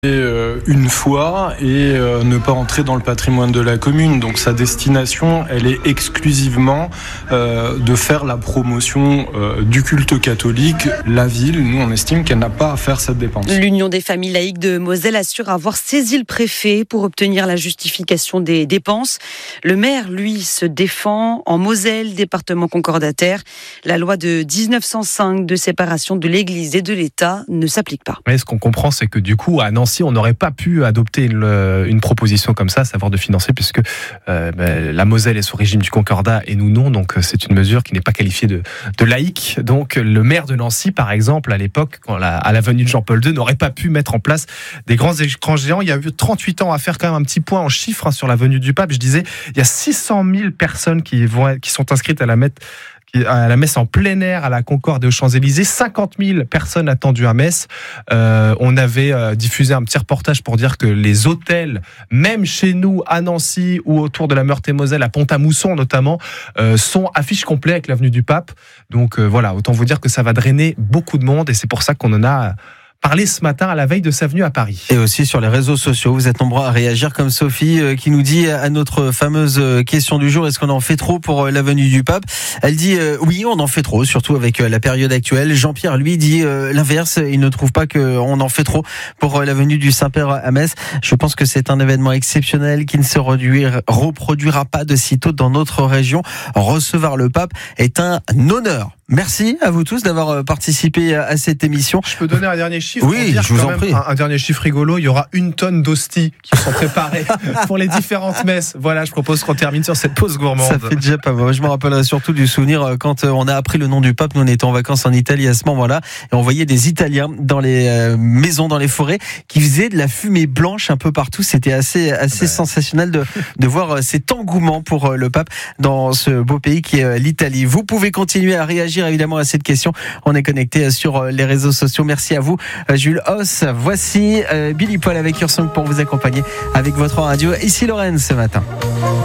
une fois et ne pas entrer dans le patrimoine de la commune. Donc sa destination, elle est exclusivement de faire la promotion du culte catholique. La ville, nous, on estime qu'elle n'a pas à faire cette dépense. L'Union des familles laïques de Moselle assure avoir saisi le préfet pour obtenir la justification des dépenses. Le maire, lui, se défend. En Moselle, département concordataire, la loi de 1905 de séparation de l'Église et de l'État ne s'applique pas. Mais ce qu'on comprend, c'est que du coup, à Nancy, on n'aurait pas pu adopter une proposition comme ça, à savoir de financer, puisque la Moselle est sous régime du Concordat et nous non, donc c'est une mesure qui n'est pas qualifiée de laïque. Donc le maire de Nancy, par exemple, à l'époque, à l'avenue de Jean-Paul II, n'aurait pas pu mettre en place des grands écrans géants. Il y a eu 38 ans à faire quand même un petit point en chiffres sur l'avenue du Pape. Je disais, il y a 600 000 personnes qui sont inscrites à la messe en plein air à la Concorde et aux Champs-Élysées, 50 000 personnes attendues à Metz. On avait diffusé un petit reportage pour dire que les hôtels, même chez nous à Nancy ou autour de la Meurthe-et-Moselle, à Pont-à-Mousson notamment, sont affiches complètes avec l'avenue du Pape. Donc voilà, autant vous dire que ça va drainer beaucoup de monde et c'est pour ça qu'on en a parler ce matin à la veille de sa venue à Paris. Et aussi sur les réseaux sociaux, vous êtes nombreux à réagir comme Sophie qui nous dit à notre fameuse question du jour, est-ce qu'on en fait trop pour la venue du pape ? Elle dit oui, on en fait trop, surtout avec la période actuelle. Jean-Pierre, lui, dit l'inverse, il ne trouve pas qu'on en fait trop pour la venue du Saint-Père à Metz. Je pense que c'est un événement exceptionnel qui ne se reproduira pas de sitôt dans notre région. Recevoir le pape est un honneur. Merci à vous tous d'avoir participé à cette émission. Je peux donner un dernier chiffre? Oui, je vous en prie. Un dernier chiffre rigolo, il y aura 1 tonne d'hosties qui sont préparées pour les différentes messes. Voilà, je propose qu'on termine sur cette pause gourmande. Ça fait déjà pas mal. Je me rappellerai surtout du souvenir quand on a appris le nom du pape. Nous, on était en vacances en Italie à ce moment-là et on voyait des Italiens dans les maisons, dans les forêts, qui faisaient de la fumée blanche un peu partout. C'était assez sensationnel de voir cet engouement pour le pape dans ce beau pays qui est l'Italie. Vous pouvez continuer à réagir évidemment à cette question. On est connecté sur les réseaux sociaux. Merci à vous, Jules Hoss. Voici Billy Paul avec Ursong pour vous accompagner avec votre radio. Ici Lorraine ce matin.